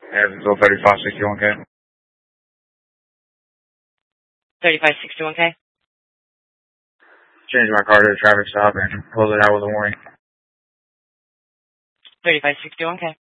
Evansville 3561K. 3561K. Change my car to a traffic stop and pull it out with a warning. 3561K.